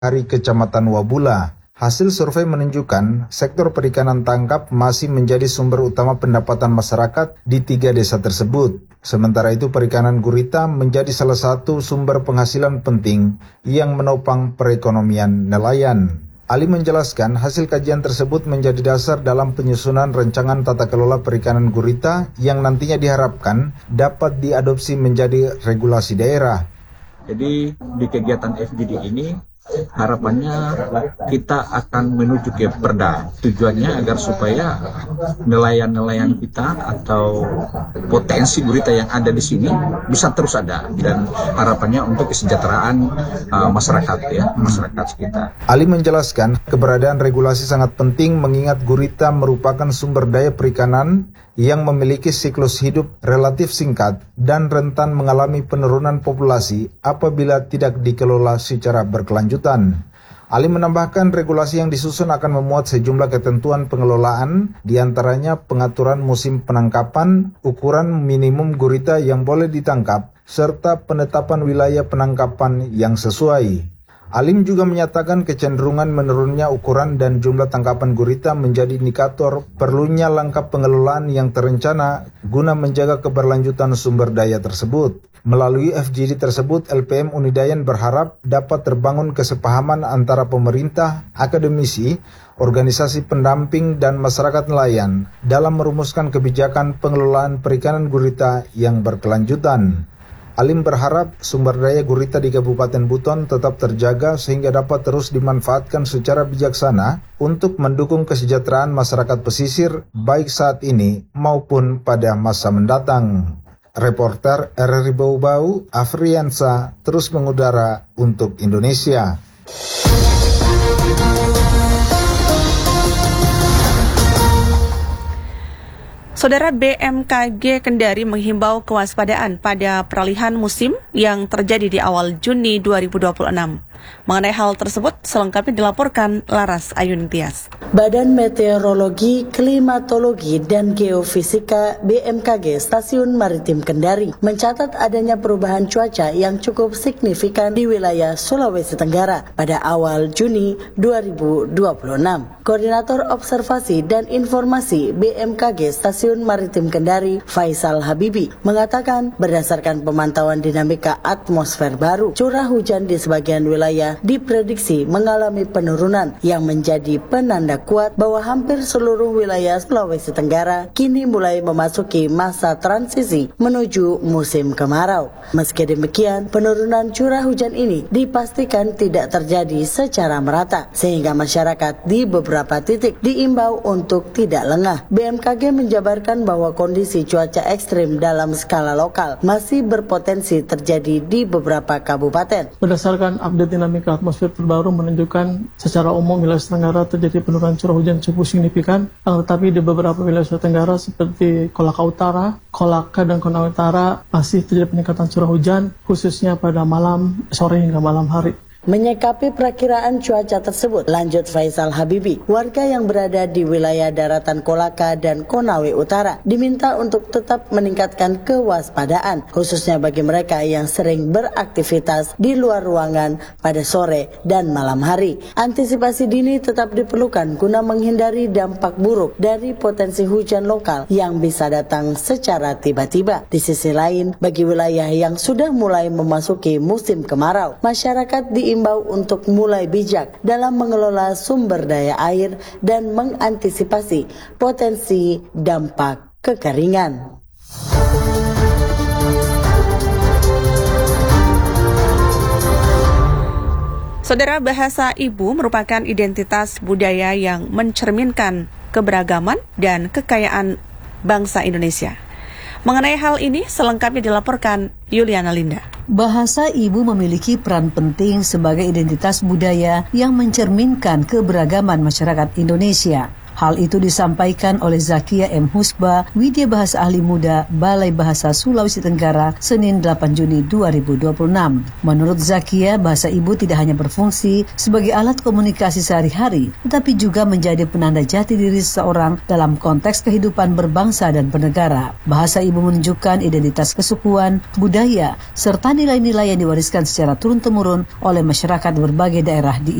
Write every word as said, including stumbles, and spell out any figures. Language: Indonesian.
Hari Kecamatan Wabula. Hasil survei menunjukkan sektor perikanan tangkap masih menjadi sumber utama pendapatan masyarakat di tiga desa tersebut. Sementara itu perikanan gurita menjadi salah satu sumber penghasilan penting yang menopang perekonomian nelayan. Ali menjelaskan hasil kajian tersebut menjadi dasar dalam penyusunan rancangan tata kelola perikanan gurita yang nantinya diharapkan dapat diadopsi menjadi regulasi daerah. Jadi di kegiatan F G D ini harapannya kita akan menuju ke perda. Tujuannya agar supaya nelayan-nelayan kita atau potensi gurita yang ada di sini bisa terus ada, dan harapannya untuk kesejahteraan uh, masyarakat ya, masyarakat sekitar. Ali menjelaskan keberadaan regulasi sangat penting mengingat gurita merupakan sumber daya perikanan yang memiliki siklus hidup relatif singkat dan rentan mengalami penurunan populasi apabila tidak dikelola secara berkelanjutan. Ali menambahkan regulasi yang disusun akan memuat sejumlah ketentuan pengelolaan, diantaranya pengaturan musim penangkapan, ukuran minimum gurita yang boleh ditangkap, serta penetapan wilayah penangkapan yang sesuai. Alim juga menyatakan kecenderungan menurunnya ukuran dan jumlah tangkapan gurita menjadi indikator perlunya langkah pengelolaan yang terencana guna menjaga keberlanjutan sumber daya tersebut. Melalui F G D tersebut, L P M Unidayan berharap dapat terbangun kesepahaman antara pemerintah, akademisi, organisasi pendamping, dan masyarakat nelayan dalam merumuskan kebijakan pengelolaan perikanan gurita yang berkelanjutan. Alim berharap sumber daya gurita di Kabupaten Buton tetap terjaga sehingga dapat terus dimanfaatkan secara bijaksana untuk mendukung kesejahteraan masyarakat pesisir baik saat ini maupun pada masa mendatang. Reporter R R I Bau-Bau, Afriansa, terus mengudara untuk Indonesia. Saudara, B M K G Kendari menghimbau kewaspadaan pada peralihan musim yang terjadi di awal Juni dua ribu dua puluh enam. Mengenai hal tersebut, selengkapnya dilaporkan Laras Ayuntias. Badan Meteorologi, Klimatologi, dan Geofisika B M K G Stasiun Maritim Kendari mencatat adanya perubahan cuaca yang cukup signifikan di wilayah Sulawesi Tenggara pada awal Juni dua ribu dua puluh enam. Koordinator Observasi dan Informasi B M K G Stasiun Maritim Kendari, Faisal Habibi, mengatakan berdasarkan pemantauan dinamika atmosfer baru, curah hujan di sebagian wilayah diprediksi mengalami penurunan yang menjadi penanda kuat bahwa hampir seluruh wilayah Sulawesi Tenggara kini mulai memasuki masa transisi menuju musim kemarau. Meski demikian, penurunan curah hujan ini dipastikan tidak terjadi secara merata, sehingga masyarakat di beberapa titik diimbau untuk tidak lengah. B M K G menjabarkan bahwa kondisi cuaca ekstrim dalam skala lokal masih berpotensi terjadi di beberapa kabupaten. Berdasarkan update dinamika atmosfer terbaru menunjukkan secara umum wilayah Tenggara terjadi penurunan curah hujan cukup signifikan, tetapi di beberapa wilayah Tenggara seperti Kolaka Utara, Kolaka dan Konawe Utara masih terjadi peningkatan curah hujan, khususnya pada malam, sore hingga malam hari. Menyikapi perakiraan cuaca tersebut, lanjut Faisal Habibi, warga yang berada di wilayah daratan Kolaka dan Konawe Utara diminta untuk tetap meningkatkan kewaspadaan, khususnya bagi mereka yang sering beraktivitas di luar ruangan pada sore dan malam hari. Antisipasi dini tetap diperlukan guna menghindari dampak buruk dari potensi hujan lokal yang bisa datang secara tiba-tiba. Di sisi lain, bagi wilayah yang sudah mulai memasuki musim kemarau, masyarakat di diimbau untuk mulai bijak dalam mengelola sumber daya air dan mengantisipasi potensi dampak kekeringan. Saudara, bahasa ibu merupakan identitas budaya yang mencerminkan keberagaman dan kekayaan bangsa Indonesia. Mengenai hal ini, selengkapnya dilaporkan Yuliana Linda. Bahasa ibu memiliki peran penting sebagai identitas budaya yang mencerminkan keberagaman masyarakat Indonesia. Hal itu disampaikan oleh Zakia M. Husba, Widya Bahasa Ahli Muda, Balai Bahasa Sulawesi Tenggara, Senin delapan Juni dua ribu dua puluh enam. Menurut Zakia, bahasa ibu tidak hanya berfungsi sebagai alat komunikasi sehari-hari, tetapi juga menjadi penanda jati diri seseorang dalam konteks kehidupan berbangsa dan bernegara. Bahasa ibu menunjukkan identitas kesukuan, budaya, serta nilai-nilai yang diwariskan secara turun-temurun oleh masyarakat berbagai daerah di